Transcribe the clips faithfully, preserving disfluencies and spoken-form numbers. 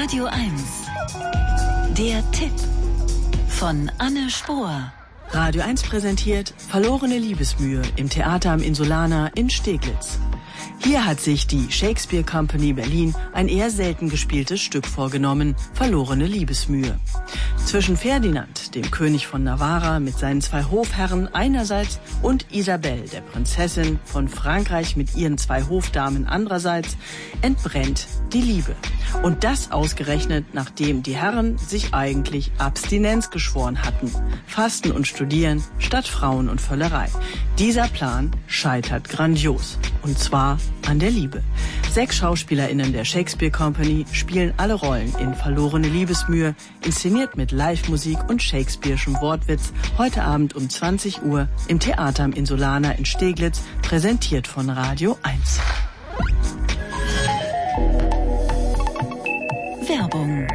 Radio eins. Der Tipp von Anne Spohr. Radio eins präsentiert Verlorene Liebesmühe im Theater am Insulaner in Steglitz. Hier hat sich die Shakespeare Company Berlin ein eher selten gespieltes Stück vorgenommen, Verlorene Liebesmühe. Zwischen Ferdinand, dem König von Navarra mit seinen zwei Hofherren einerseits und Isabelle, der Prinzessin von Frankreich mit ihren zwei Hofdamen andererseits, entbrennt die Liebe. Und das ausgerechnet, nachdem die Herren sich eigentlich Abstinenz geschworen hatten. Fasten und Studieren statt Frauen und Völlerei. Dieser Plan scheitert grandios. Und zwar an der Liebe. Sechs SchauspielerInnen der Shakespeare Company spielen alle Rollen in Verlorene Liebesmühe, inszeniert mit Live-Musik und Shakespeare'schem Wortwitz, heute Abend um zwanzig Uhr im Theater am Insulaner in Steglitz, präsentiert von Radio eins. Werbung.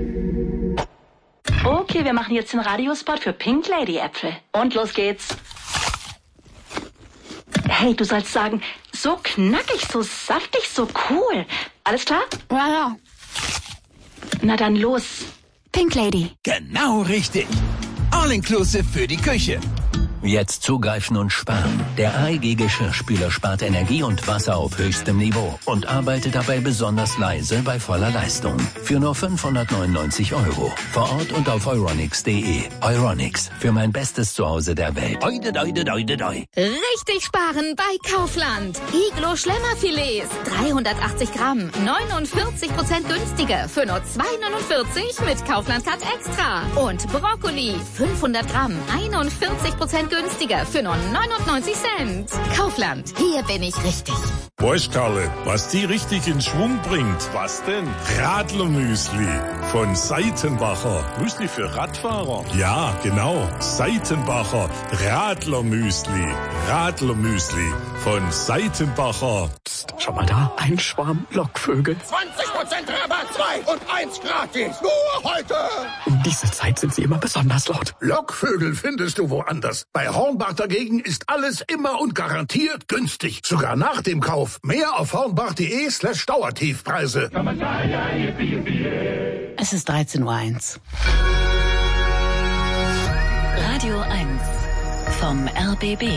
Okay, wir machen jetzt den Radiospot für Pink Lady Äpfel. Und los geht's. Hey, du sollst sagen, so knackig, so saftig, so cool. Alles klar? Ja, ja. Na dann los. Pink Lady. Genau richtig. All-inclusive für die Küche. Jetzt zugreifen und sparen. Der A E G-Geschirrspüler spart Energie und Wasser auf höchstem Niveau und arbeitet dabei besonders leise bei voller Leistung. Für nur fünfhundertneunundneunzig Euro. Vor Ort und auf euronics punkt de. Euronics. Für mein bestes Zuhause der Welt. Oide, oide, oide, oide. Richtig sparen bei Kaufland. Iglo Schlemmerfilets. dreihundertachtzig Gramm. neunundvierzig Prozent günstiger. Für nur zwei neunundvierzig mit Kaufland Cut Extra. Und Brokkoli. fünfhundert Gramm. einundvierzig Prozent günstiger für nur neunundneunzig Cent. Kaufland, hier bin ich richtig. Weißt Karle, was die richtig in Schwung bringt? Was denn? Radlermüsli von Seitenbacher. Müsli für Radfahrer? Ja, genau. Seitenbacher Radlermüsli. Radlermüsli von Seitenbacher. Psst, schau mal da, ein Schwarm Lockvögel. zwanzig Prozent Rabatt, zwei und eins gratis. Nur heute. Um diese Zeit sind sie immer besonders laut. Lockvögel findest du woanders. Bei Hornbach dagegen ist alles immer und garantiert günstig. Sogar nach dem Kauf. Mehr auf hornbach.de slash Dauertiefpreise. Es ist dreizehn Uhr eins. Radio eins vom R B B.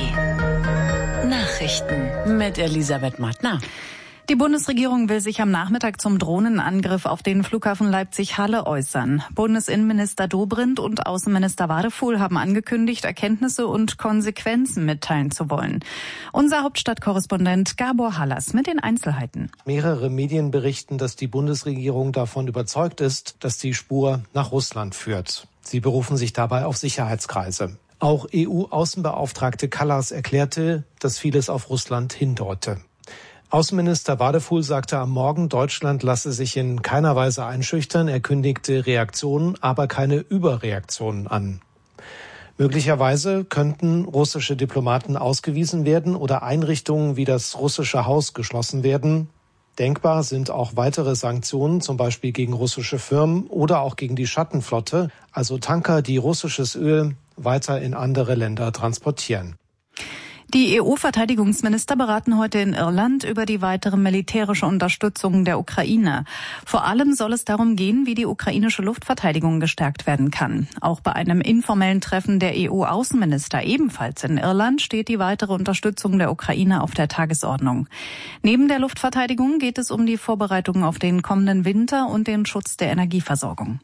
Nachrichten Mit Elisabeth Mattner. Die Bundesregierung will sich am Nachmittag zum Drohnenangriff auf den Flughafen Leipzig-Halle äußern. Bundesinnenminister Dobrindt und Außenminister Wadefuhl haben angekündigt, Erkenntnisse und Konsequenzen mitteilen zu wollen. Unser Hauptstadtkorrespondent Gabor Hallas mit den Einzelheiten. Mehrere Medien berichten, dass die Bundesregierung davon überzeugt ist, dass die Spur nach Russland führt. Sie berufen sich dabei auf Sicherheitskreise. Auch E U-Außenbeauftragte Kallas erklärte, dass vieles auf Russland hindeute. Außenminister Wadefuhl sagte am Morgen, Deutschland lasse sich in keiner Weise einschüchtern. Er kündigte Reaktionen, aber keine Überreaktionen an. Möglicherweise könnten russische Diplomaten ausgewiesen werden oder Einrichtungen wie das russische Haus geschlossen werden. Denkbar sind auch weitere Sanktionen, zum Beispiel gegen russische Firmen oder auch gegen die Schattenflotte, also Tanker, die russisches Öl weiter in andere Länder transportieren. Die E U-Verteidigungsminister beraten heute in Irland über die weitere militärische Unterstützung der Ukraine. Vor allem soll es darum gehen, wie die ukrainische Luftverteidigung gestärkt werden kann. Auch bei einem informellen Treffen der E U-Außenminister ebenfalls in Irland steht die weitere Unterstützung der Ukraine auf der Tagesordnung. Neben der Luftverteidigung geht es um die Vorbereitungen auf den kommenden Winter und den Schutz der Energieversorgung.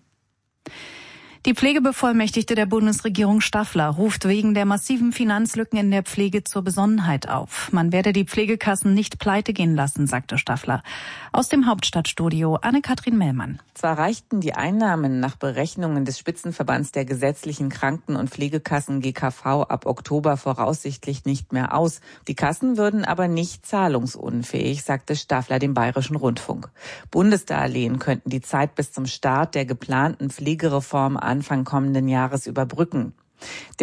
Die Pflegebevollmächtigte der Bundesregierung Staffler ruft wegen der massiven Finanzlücken in der Pflege zur Besonnenheit auf. Man werde die Pflegekassen nicht pleite gehen lassen, sagte Staffler. Aus dem Hauptstadtstudio Anne-Kathrin Mellmann. Zwar reichten die Einnahmen nach Berechnungen des Spitzenverbands der gesetzlichen Kranken- und Pflegekassen G K V ab Oktober voraussichtlich nicht mehr aus. Die Kassen würden aber nicht zahlungsunfähig, sagte Staffler dem Bayerischen Rundfunk. Bundesdarlehen könnten die Zeit bis zum Start der geplanten Pflegereform Anfang kommenden Jahres überbrücken.